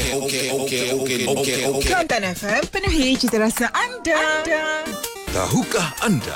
Okey. Kelantan FM penuhi cita rasa anda. Tahukah anda?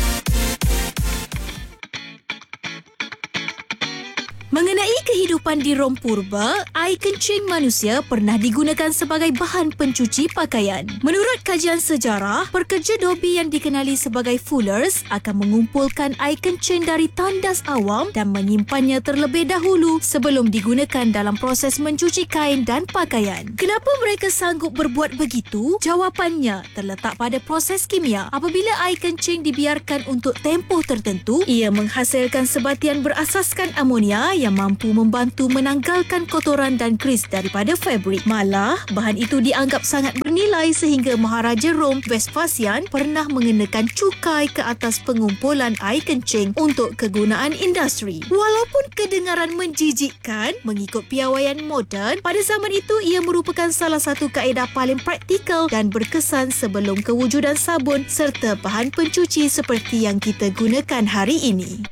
Mengenai kehidupan di Rom Purba, air kencing manusia pernah digunakan sebagai bahan pencuci pakaian. Menurut kajian sejarah, pekerja dobi yang dikenali sebagai fullers akan mengumpulkan air kencing dari tandas awam dan menyimpannya terlebih dahulu sebelum digunakan dalam proses mencuci kain dan pakaian. Kenapa mereka sanggup berbuat begitu? Jawapannya terletak pada proses kimia. Apabila air kencing dibiarkan untuk tempoh tertentu, ia menghasilkan sebatian berasaskan amonia yang mampu membantu menanggalkan kotoran dan gris daripada fabrik. Malah, bahan itu dianggap sangat bernilai sehingga Maharaja Rom Vespasian pernah mengenakan cukai ke atas pengumpulan air kencing untuk kegunaan industri. Walaupun kedengaran menjijikkan mengikut piawaian moden, pada zaman itu ia merupakan salah satu kaedah paling praktikal dan berkesan sebelum kewujudan sabun serta bahan pencuci seperti yang kita gunakan hari ini.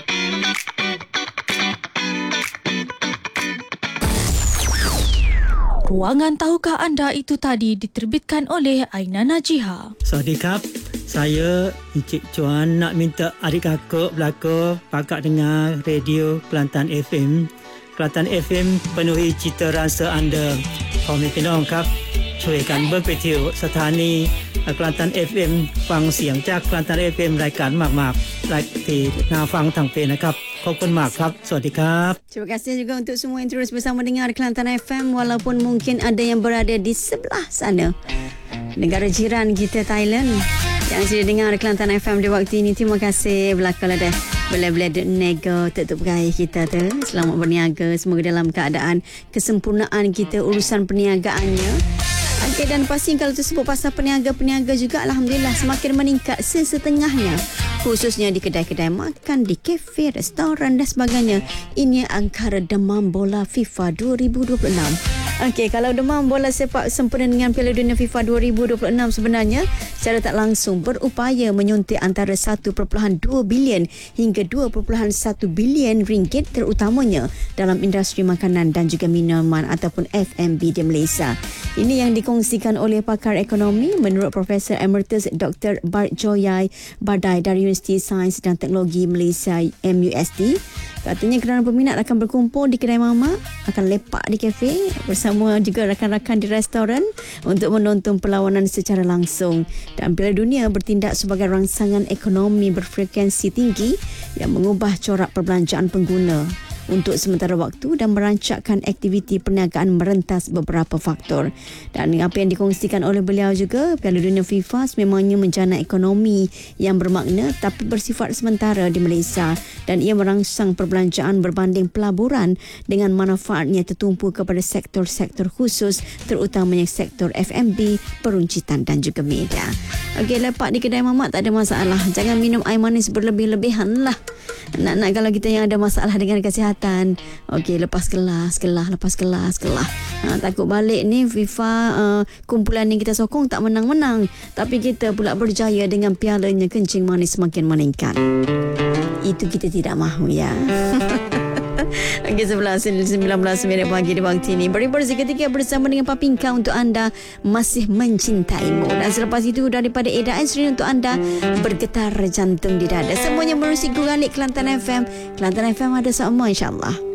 Ruangan Tahukah Anda itu tadi diterbitkan oleh Aina Najiha. Sawadikap, saya Encik Chuan nak minta adik kakak belakang pakak dengar radio Kelantan FM. Kelantan FM penuhi cita rasa anda. Kau minta dong kap, ช่วยกันเบิกไปเที่ยวสถานีกลันตัน FM ฟังเสียงจากกลันตัน FM รายการมากๆรายที่น่าฟังทางเพจนะครับขอบคุณมากครับสวัสดีครับ Terima kasih juga untuk semua yang terus bersama dengar Kelantan FM walaupun mungkin ada yang berada di sebelah sana negara jiran kita Thailand yang sudah dengar Kelantan FM di waktu ini. Terima kasih belakang dah boleh-boleh nego tutup gaya kita tu. Selamat berniaga, semoga dalam keadaan kesempurnaan kita urusan perniagaannya. Okay, dan pasti kalau tersebut pasal peniaga-peniaga juga Alhamdulillah semakin meningkat sesetengahnya, khususnya di kedai-kedai makan, di kafe, restoran dan sebagainya. Ini angkara demam bola FIFA 2026. Okey, kalau demam bola sepak sempena dengan Piala Dunia FIFA 2026 sebenarnya secara tak langsung berupaya menyuntik antara 1.2 bilion hingga 2.1 bilion ringgit terutamanya dalam industri makanan dan juga minuman ataupun F&B di Malaysia. Ini yang dikongsikan oleh pakar ekonomi menurut Profesor Emeritus Dr. Bart Joyai Badai dari Universiti Sains dan Teknologi Malaysia MUST. Katanya kerana peminat akan berkumpul di kedai mamak, akan lepak di kafe bersama juga rakan-rakan di restoran untuk menonton perlawanan secara langsung. Dan Piala Dunia bertindak sebagai rangsangan ekonomi berfrekuensi tinggi yang mengubah corak perbelanjaan pengguna untuk sementara waktu dan merancangkan aktiviti perniagaan merentas beberapa faktor. Dan apa yang dikongsikan oleh beliau juga, Piala Dunia FIFA sememangnya menjana ekonomi yang bermakna tapi bersifat sementara di Malaysia dan ia merangsang perbelanjaan berbanding pelaburan dengan manfaatnya tertumpu kepada sektor-sektor khusus terutamanya sektor F&B, peruncitan dan juga media. Okey, lepak di kedai mamak tak ada masalah. Jangan minum air manis berlebih-lebihan lah. Nak kalau kita yang ada masalah dengan kesihatan. Okey, lepas kelas. Takut balik ni FIFA kumpulan yang kita sokong tak menang-menang. Tapi kita pula berjaya dengan pialanya kencing manis semakin meningkat. Itu kita tidak mahu ya. Okey, 19 minit pagi di waktu ini. Beribadah seketika bersama dengan Papingka untuk anda masih mencintaimu. Dan selepas itu daripada Eda Azrin untuk anda bergetar jantung di dada. Semuanya merusi guralik Kelantan FM. Kelantan FM ada sama insyaAllah.